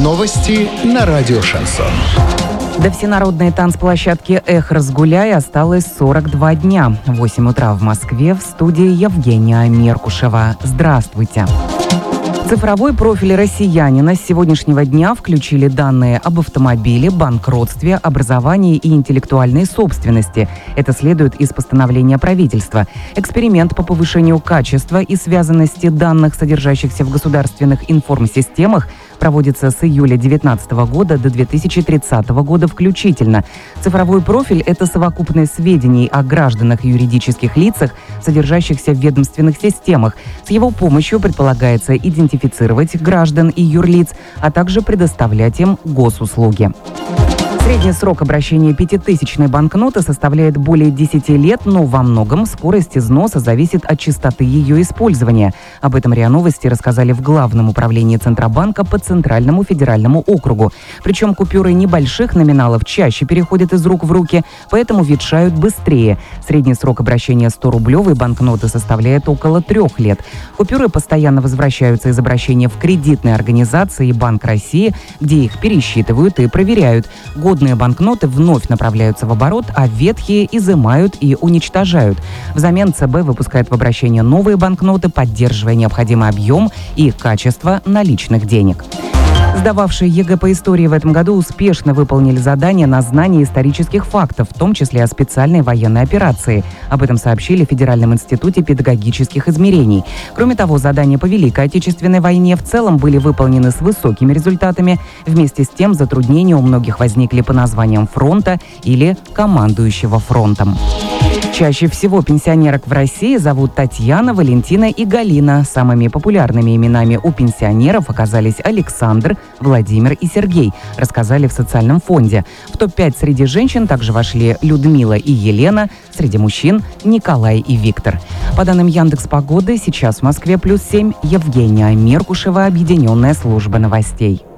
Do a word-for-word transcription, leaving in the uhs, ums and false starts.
Новости на радио «Шансон». До всенародной танцплощадки «Эх, разгуляй» осталось сорок два дня. В восемь утра в Москве, в студии Евгения Меркушева. Здравствуйте. В цифровой профиль россиянина с сегодняшнего дня включили данные об автомобиле, банкротстве, образовании и интеллектуальной собственности. Это следует из постановления правительства. Эксперимент по повышению качества и связанности данных, содержащихся в государственных информсистемах, проводится с июля две тысячи девятнадцатого года до две тысячи тридцатого года включительно. Цифровой профиль – это совокупность сведений о гражданах и юридических лицах, содержащихся в ведомственных системах. С его помощью предполагается идентифицировать граждан и юрлиц, а также предоставлять им госуслуги. Средний срок обращения пятитысячной банкноты составляет более десяти лет, но во многом скорость износа зависит от частоты ее использования. Об этом РИА Новости рассказали в Главном управлении Центробанка по Центральному федеральному округу. Причем купюры небольших номиналов чаще переходят из рук в руки, поэтому ветшают быстрее. Средний срок обращения сто-рублевой банкноты составляет около трех лет. Купюры постоянно возвращаются из обращения в кредитные организации и Банк России, где их пересчитывают и проверяют. Годные банкноты вновь направляются в оборот, а ветхие изымают и уничтожают. Взамен ЦБ выпускает в обращение новые банкноты, поддерживая необходимый объем и качество наличных денег. Сдававшие ЕГЭ по истории в этом году успешно выполнили задание на знание исторических фактов, в том числе о специальной военной операции. Об этом сообщили в Федеральном институте педагогических измерений. Кроме того, задания по Великой Отечественной войне в целом были выполнены с высокими результатами. Вместе с тем затруднения у многих возникли по названиям фронта или командующего фронтом. Чаще всего пенсионерок в России зовут Татьяна, Валентина и Галина. Самыми популярными именами у пенсионеров оказались Александр, Владимир и Сергей, рассказали в социальном фонде. В топ пять среди женщин также вошли Людмила и Елена, среди мужчин – Николай и Виктор. По данным Яндекс.Погоды, сейчас в Москве плюс семь. Евгения Меркушева, Объединенная служба новостей.